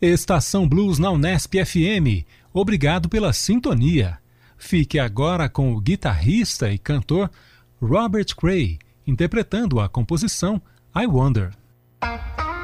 Estação Blues na Unesp FM. Obrigado pela sintonia. Fique agora com o guitarrista e cantor Robert Cray, interpretando a composição I Wonder.